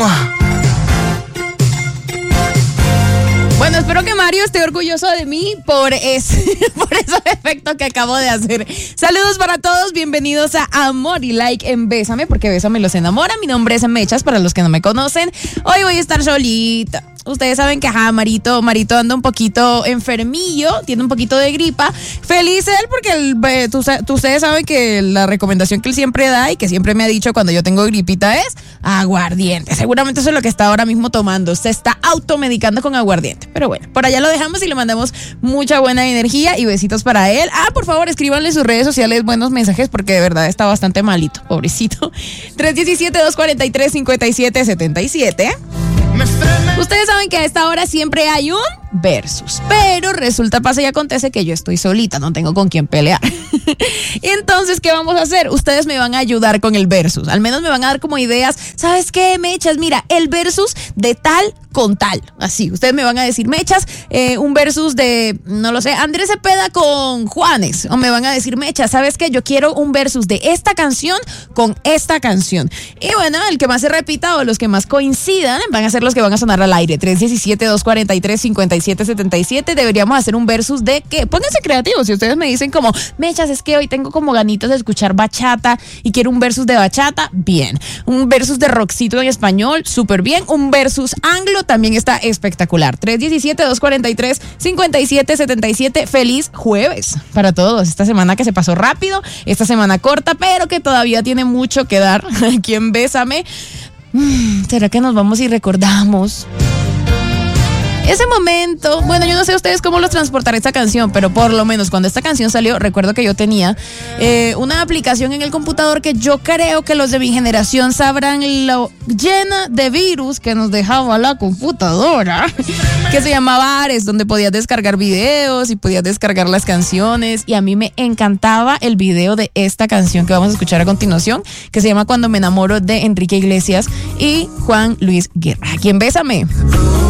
Bueno, espero que Mario esté orgulloso de mí por ese efecto que acabo de hacer. Saludos para todos, bienvenidos a Amor y Like en Bésame, porque Bésame los enamora. Mi nombre es Mechas, para los que no me conocen. Hoy voy a estar solita. Ustedes saben que Marito anda un poquito enfermillo, tiene un poquito de gripa. Feliz él porque ustedes saben que la recomendación que él siempre da y que siempre me ha dicho cuando yo tengo gripita es aguardiente. Seguramente eso es lo que está ahora mismo tomando. Se está automedicando con aguardiente. Pero bueno, por allá lo dejamos y le mandamos mucha buena energía y besitos para él. Por favor, escríbanle sus redes sociales buenos mensajes porque de verdad está bastante malito, pobrecito. 317-243-5777. Ustedes saben que a esta hora siempre hay un versus, pero resulta, pasa y acontece que yo estoy solita, no tengo con quién pelear. Entonces, ¿qué vamos a hacer? Ustedes me van a ayudar con el versus, al menos me van a dar como ideas. ¿Sabes qué, Mechas? Mira, el versus de tal con tal, así, ustedes me van a decir, Mechas, un versus de, no lo sé, Andrés Cepeda con Juanes, o me van a decir, Mechas, ¿sabes qué? Yo quiero un versus de esta canción con esta canción. Y bueno, el que más se repita o los que más coincidan van a ser los que van a sonar al aire. 317-243-5777. Deberíamos hacer un versus de ¿qué? Pónganse creativos. Si ustedes me dicen como, Mechas, es que hoy tengo como ganitas de escuchar bachata y quiero un versus de bachata, bien. Un versus de rockcito en español, súper bien. Un versus anglo también está espectacular. 317-243-5777. Feliz jueves para todos. Esta semana que se pasó rápido, esta semana corta, pero que todavía tiene mucho que dar aquí en Bésame. ¿Será que nos vamos y recordamos ese momento? Bueno, yo no sé ustedes cómo los transportará esta canción, pero por lo menos cuando esta canción salió, recuerdo que yo tenía una aplicación en el computador que yo creo que los de mi generación sabrán lo llena de virus que nos dejaba la computadora, que se llamaba Ares, donde podías descargar videos y podías descargar las canciones, y a mí me encantaba el video de esta canción que vamos a escuchar a continuación, que se llama Cuando me enamoro, de Enrique Iglesias y Juan Luis Guerra. Aquí en Bésame.